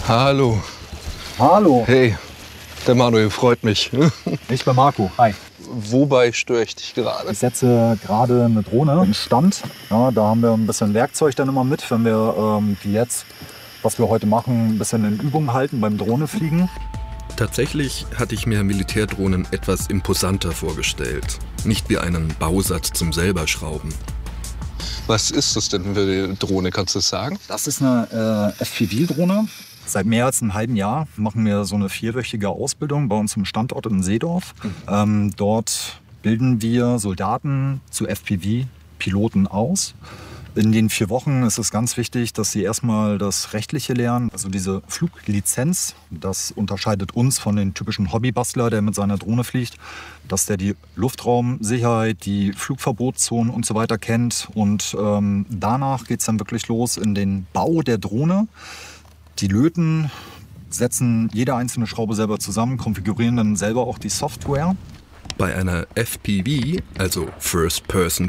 Hallo. Hallo. Hey, der Manuel freut mich. Ich bin Marco. Hi. Wobei störe ich dich gerade? Ich setze gerade eine Drohne in Stand. Ja, da haben wir ein bisschen Werkzeug dann immer mit, wenn wir wie jetzt, was wir heute machen, ein bisschen in Übung halten beim Drohnefliegen. Tatsächlich hatte ich mir Militärdrohnen etwas imposanter vorgestellt. Nicht wie einen Bausatz zum selberschrauben. Was ist das denn für eine Drohne, kannst du das sagen? Das ist eine FPV-Drohne. Seit mehr als einem halben Jahr machen wir so eine 4-wöchige Ausbildung bei uns im Standort in Seedorf. Dort bilden wir Soldaten zu FPV-Piloten aus. In den 4 Wochen ist es ganz wichtig, dass sie erstmal das Rechtliche lernen. Also diese Fluglizenz, das unterscheidet uns von den typischen Hobbybastler, der mit seiner Drohne fliegt, dass der die Luftraumsicherheit, die Flugverbotszonen und so weiter kennt. Und danach geht es dann wirklich los in den Bau der Drohne. Die löten, setzen jede einzelne Schraube selber zusammen, konfigurieren dann selber auch die Software. Bei einer FPV, also First Person